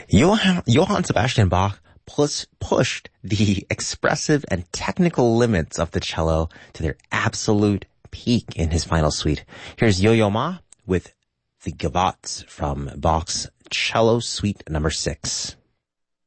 Johann Sebastian Bach pushed the expressive and technical limits of the cello to their absolute peak in his final suite. Here's Yo-Yo Ma with the Gavotte from Bach's Cello Suite number 6.